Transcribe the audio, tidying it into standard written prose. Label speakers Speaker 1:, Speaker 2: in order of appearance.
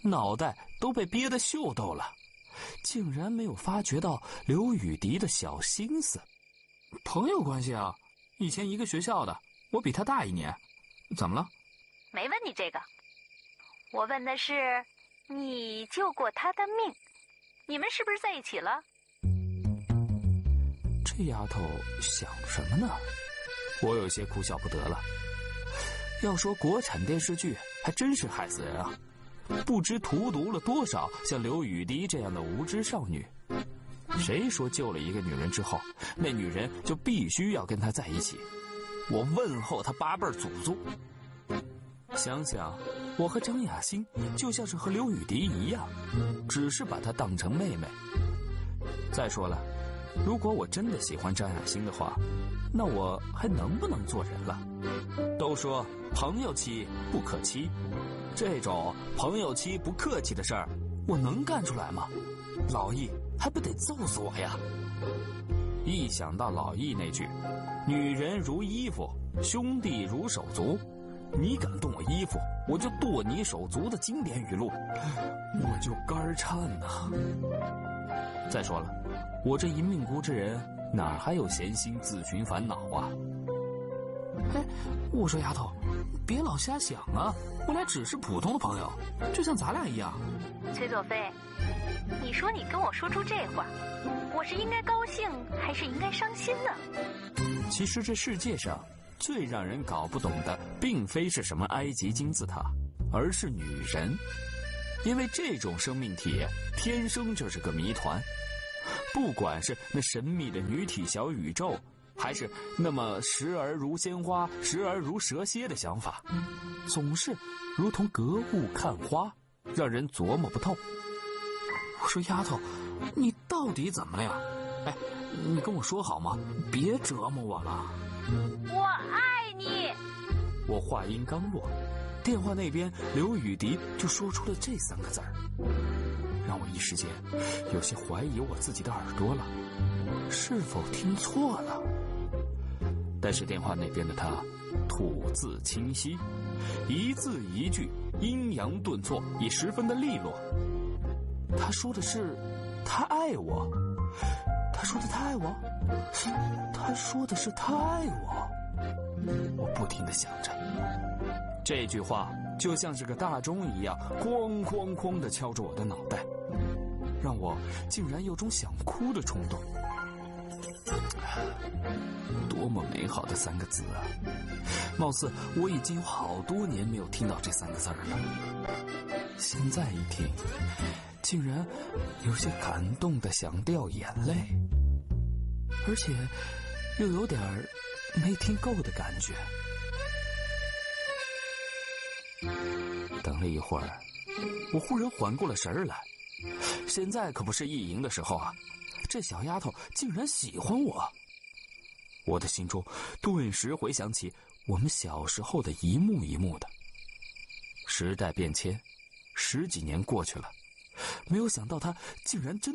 Speaker 1: 脑袋都被憋得秀逗了，竟然没有发觉到刘雨迪的小心思。朋友关系啊，以前一个学校的，我比他大1年，怎么了？
Speaker 2: 没问你这个，我问的是你救过他的命，你们是不是在一起了？
Speaker 1: 这丫头想什么呢？我有些哭笑不得了。要说国产电视剧还真是害死人啊，不知荼毒了多少像刘雨迪这样的无知少女。谁说救了一个女人之后，那女人就必须要跟她在一起？我问候她8辈祖宗。想想我和张雅欣就像是和刘雨迪一样，只是把她当成妹妹。再说了，如果我真的喜欢张雅欣的话，那我还能不能做人了？都说朋友妻不可欺，这种朋友妻不客气的事儿，我能干出来吗？老易还不得揍死我呀！一想到老易那句“女人如衣服，兄弟如手足”，你敢动我衣服，我就剁你手足的经典语录，我就肝颤呐。再说了，我这一命孤之人，哪还有闲心自寻烦恼啊？哎，我说丫头，别老瞎想啊，我俩只是普通的朋友，就像咱俩一样。
Speaker 2: 崔佐菲，你说你跟我说出这话，我是应该高兴还是应该伤心呢？
Speaker 1: 其实这世界上最让人搞不懂的，并非是什么埃及金字塔，而是女人。因为这种生命体天生就是个谜团，不管是那神秘的女体小宇宙，还是那么时而如鲜花时而如蛇蝎的想法，总是如同隔雾看花，让人琢磨不透。我说丫头，你到底怎么了呀？哎，你跟我说好吗？别折磨我了。
Speaker 2: 我爱你。
Speaker 1: 我话音刚落，电话那边刘雨迪就说出了这3个字儿，让我一时间有些怀疑我自己的耳朵了，是否听错了？但是电话那边的他吐字清晰，一字一句阴阳顿挫，也十分的利落。他说的是他爱我，他说的他爱我，他说的是他爱我。我不停地想着，这句话就像是个大钟一样，哐哐哐地敲着我的脑袋，让我竟然有种想哭的冲动。多么美好的3个字啊！貌似我已经有好多年没有听到这3个字了，现在一听，竟然有些感动的想掉眼泪，而且又有点没听够的感觉。等了一会儿，我忽然缓过了神儿来，现在可不是意淫的时候啊，这小丫头竟然喜欢我。我的心中顿时回想起我们小时候的一幕一幕的。时代变迁，10几年过去了，没有想到她竟然真